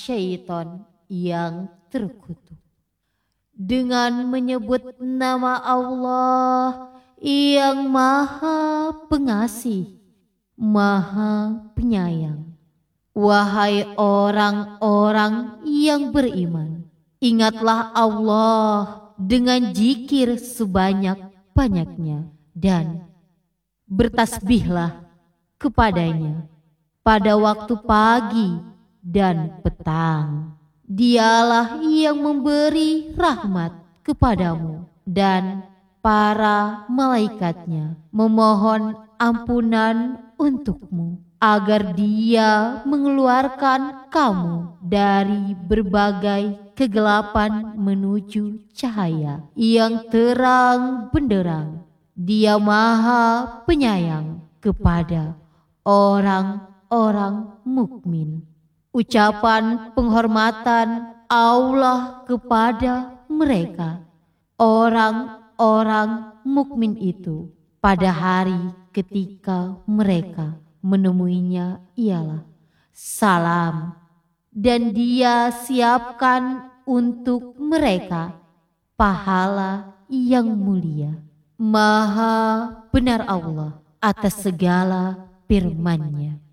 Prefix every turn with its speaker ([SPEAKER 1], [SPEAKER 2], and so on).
[SPEAKER 1] syaitan yang terkutuk. Dengan menyebut nama Allah yang Maha Pengasih, Maha Penyayang. Wahai orang-orang yang beriman, ingatlah Allah dengan zikir sebanyak-banyaknya dan bertasbihlah kepadanya pada waktu pagi dan petang. Dialah yang memberi rahmat kepadamu dan para malaikatnya memohon ampunan untukmu agar Dia mengeluarkan kamu dari berbagai kegelapan menuju cahaya yang terang benderang. Dia Maha Penyayang kepada orang-orang mukmin. Ucapan penghormatan Allah kepada mereka, orang-orang mukmin itu, pada hari ketika mereka menemuinya ialah salam, dan Dia siapkan untuk mereka pahala yang mulia. Maha benar Allah atas segala firman-Nya.